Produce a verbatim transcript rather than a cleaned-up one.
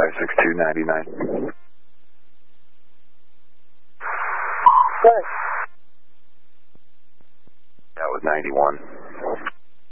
five six two ninety-nine. Good. That was ninety-one.